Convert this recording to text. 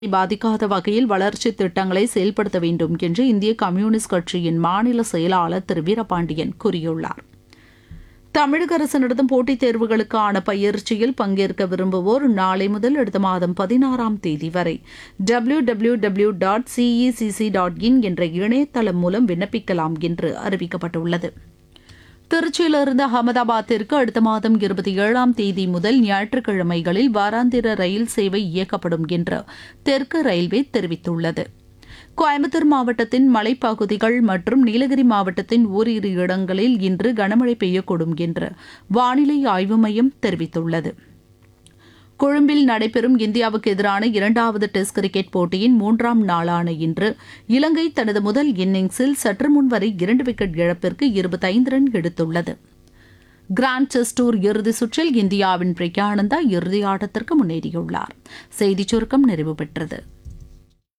பாதிக்காத வகையில் வளர்ச்சி திட்டங்களை செயல்படுத்த வேண்டும் என்று இந்திய கம்யூனிஸ்ட் கட்சியின் மாநில செயலாளர் திரு வீரபாண்டியன் கூறியுள்ளார். தமிழக அரசு நடத்தும் போட்டித் தேர்வுகளுக்கான பயிற்சியில் பங்கேற்க விரும்புவோர் நாளை முதல் அடுத்த மாதம் 16ஆம் தேதி வரை www.cecc.in என்ற இணையதளம் மூலம் விண்ணப்பிக்கலாம் என்று அறிவிக்கப்பட்டுள்ளது. திருச்சியிலிருந்து அகமதாபாத்திற்கு அடுத்த மாதம் 27ஆம் தேதி முதல் ஞாயிற்றுக்கிழமைகளில் வாராந்திர ரயில் சேவை இயக்கப்படும் என்று தெற்கு ரயில்வே தெரிவித்துள்ளது. கோயம்புத்தூர் மாவட்டத்தின் மலைப்பகுதிகள் மற்றும் நீலகிரி மாவட்டத்தின் ஓரிரு இடங்களில் இன்று கனமழை பெய்யக்கூடும் என்று வானிலை ஆய்வு மையம் தெரிவித்துள்ளது. கொழும்பில் நடைபெறும் இந்தியாவுக்கு எதிரான 2வது டெஸ்ட் கிரிக்கெட் போட்டியின் 3ஆம் நாளான இன்று இலங்கை தனது முதல் இன்னிங்ஸில் சற்று முன்வரை 2 விக்கெட் இழப்பிற்கு 25 ரன் எடுத்துள்ளது. கிராண்ட் செஸ் டூர் இறுதிச் சுற்றில் இந்தியாவின் பிரக்யானந்தா இறுதி ஆட்டத்திற்கு முன்னேறியுள்ளார். செய்திச் சுருக்கம் நிறைவு பெற்றது.